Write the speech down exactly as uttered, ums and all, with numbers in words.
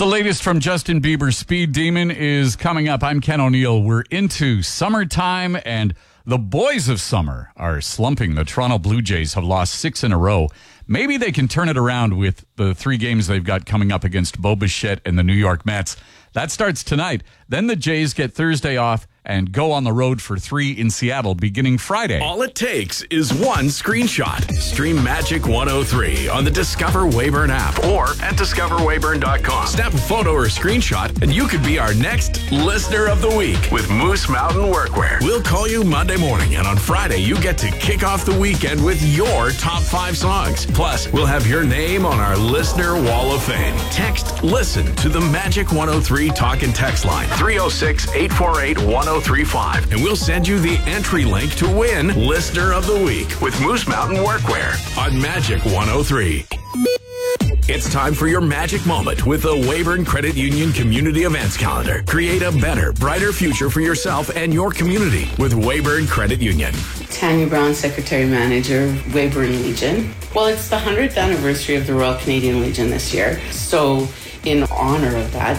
The latest from Justin Bieber's Speed Demon is coming up. I'm Ken O'Neill. We're into summertime, and the boys of summer are slumping. The Toronto Blue Jays have lost six in a row. Maybe they can turn it around with the three games they've got coming up against Bo Bichette and the New York Mets. That starts tonight. Then the Jays get Thursday off and go on the road for three in Seattle beginning Friday. All it takes is one screenshot. Stream Magic one oh three on the Discover Weyburn app or at discover weyburn dot com. Snap a photo or screenshot and you could be our next Listener of the Week with Moose Mountain Workwear. We'll call you Monday morning, and on Friday you get to kick off the weekend with your top five songs. Plus, we'll have your name on our Listener Wall of Fame. Text LISTEN to the Magic one oh three talk and text line three oh six, eight four eight, one oh three five, and we'll send you the entry link to win Listener of the Week with Moose Mountain Workwear on Magic one oh three. It's time for your magic moment with the Weyburn Credit Union Community Events Calendar. Create a better, brighter future for yourself and your community with Weyburn Credit Union. Tanya Brown, Secretary Manager, Weyburn Legion. Well, it's the one hundredth anniversary of the Royal Canadian Legion this year. So in honor of that,